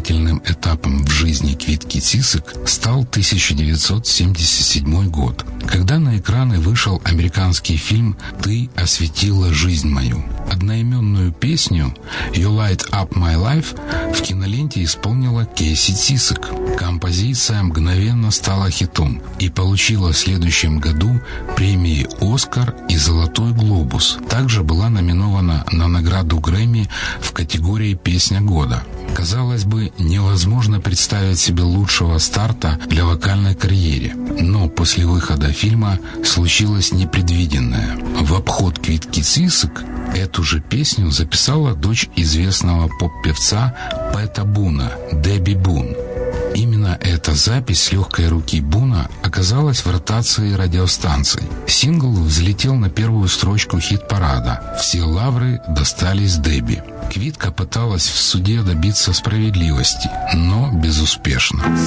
знаменательным этапом в жизни Квитки Цисик стал 1977 год, когда на экраны вышел американский фильм «Ты осветила жизнь мою». Одноименную песню «You Light Up My Life» в киноленте исполнила Кейси Цисик. Композиция мгновенно стала хитом и получила в следующем году премии «Оскар» и «Золотой глобус». Также была номинована на награду Грэмми в категории «Песня года». Казалось бы, невозможно представить себе лучшего старта для вокальной карьеры. Но после выхода фильма случилось непредвиденное. В обход Квитки Цисик эту же песню записала дочь известного поп-певца Пэта Буна, Дебби Бун. Именно эта запись с легкой руки Буна оказалась в ротации радиостанций. Сингл взлетел на первую строчку хит-парада. Все лавры достались Дебби. Квитка пыталась в суде добиться справедливости, но безуспешно.